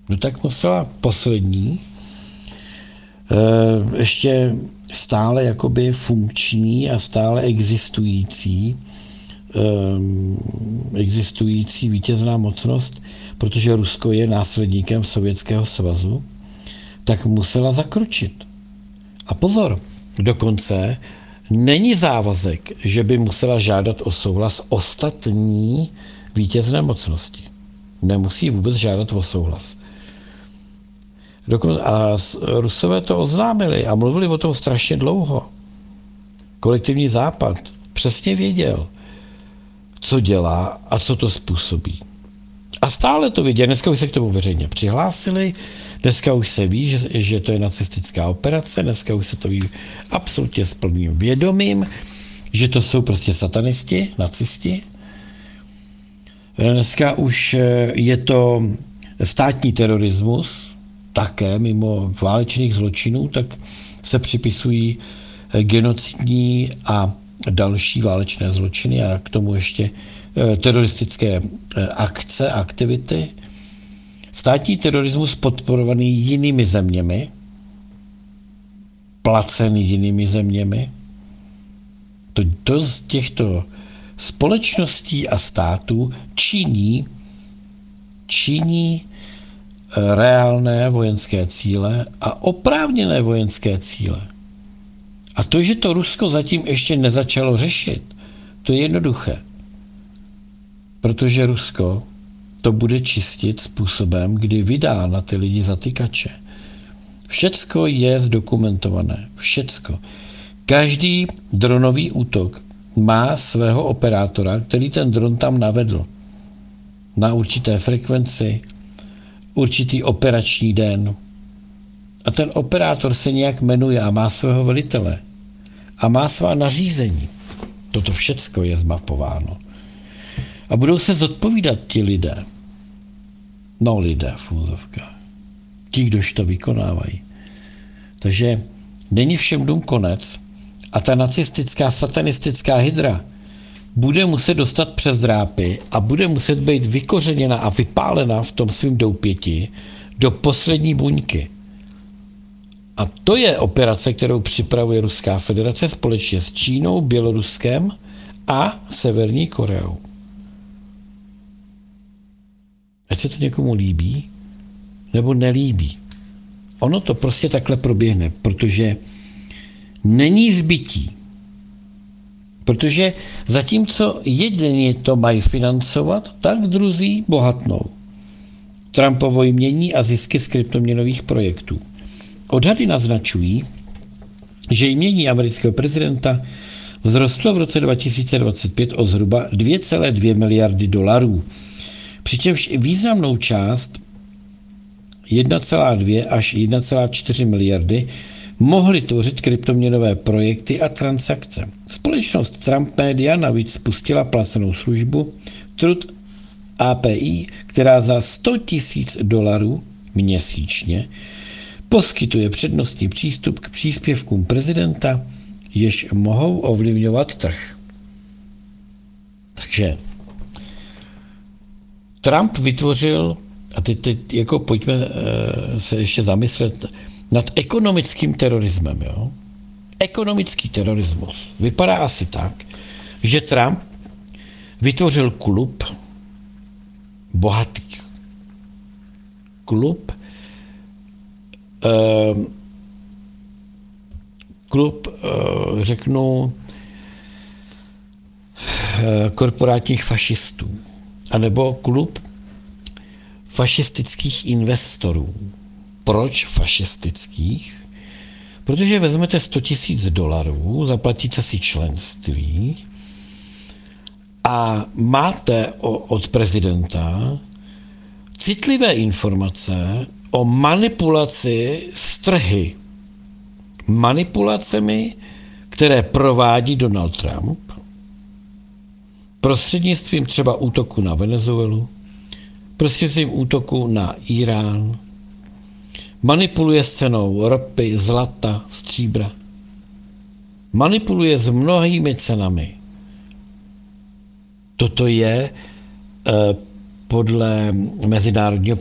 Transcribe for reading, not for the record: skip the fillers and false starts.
No tak musela poslední, ještě stále jakoby funkční a stále existující vítězná mocnost, protože Rusko je následníkem Sovětského svazu, tak musela zakročit. A pozor, dokonce není závazek, že by musela žádat o souhlas ostatní vítězné mocnosti. Nemusí vůbec žádat o souhlas. A Rusové to oznámili a mluvili o tom strašně dlouho. Kolektivní západ přesně věděl, co dělá a co to způsobí. A stále to věděl. Dneska už se k tomu veřejně přihlásili, dneska už se ví, že to je nacistická operace, dneska už se to ví absolutně s plným vědomím, že to jsou prostě satanisti, nacisti. Dneska už je to státní terorismus, také mimo válečných zločinů, tak se připisují genocidní a další válečné zločiny a k tomu ještě teroristické akce, aktivity. Státní terorismus podporovaný jinými zeměmi, placený jinými zeměmi. To z těchto společností a států činí reálné vojenské cíle a oprávněné vojenské cíle. A to, že to Rusko zatím ještě nezačalo řešit, to je jednoduché. Protože Rusko to bude čistit způsobem, kdy vydá na ty lidi zatykače. Všecko je zdokumentované. Všecko. Každý dronový útok má svého operátora, který ten dron tam navedl. Na určité frekvenci, určitý operační den. A ten operátor se nějak jmenuje a má svého velitele. A má svá nařízení. Toto všecko je zmapováno. A budou se zodpovídat ti lidé. No lidé v úzovkách. Ti, kdož to vykonávají. Takže není všem dům konec a ta nacistická, satanistická hydra bude muset dostat přes drápy a bude muset být vykořeněna a vypálena v tom svým doupěti do poslední buňky. A to je operace, kterou připravuje Ruská federace společně s Čínou, Běloruskem a Severní Koreou. Ať se to někomu líbí, nebo nelíbí. Ono to prostě takhle proběhne, protože není zbytí. Protože zatímco jedni to mají financovat, tak druzí bohatnou. Trumpovo jmění a zisky z kryptoměnových projektů. Odhady naznačují, že jmění amerického prezidenta vzrostlo v roce 2025 o zhruba 2,2 miliardy dolarů. Přičemž významnou část 1,2 až 1,4 miliardy mohly tvořit kryptoměnové projekty a transakce. Společnost Trump Media navíc spustila placenou službu Truth API, která za $100,000 měsíčně poskytuje přednostní přístup k příspěvkům prezidenta, jež mohou ovlivňovat trh. Takže Trump vytvořil, a teď jako pojďme se ještě zamyslet nad ekonomickým terorismem. Jo? Ekonomický terorismus vypadá asi tak, že Trump vytvořil klub bohatých. Řeknu, korporátních fašistů. A nebo klub fašistických investorů. Proč fašistických? Protože vezmete $100,000, zaplatíte si členství a máte od prezidenta citlivé informace o manipulaci s trhy. Manipulacemi, které provádí Donald Trump, prostřednictvím třeba útoku na Venezuelu, prostřednictvím útoku na Irán, manipuluje s cenou ropy, zlata, stříbra. Manipuluje s mnohými cenami. Toto je podle Mezinárodního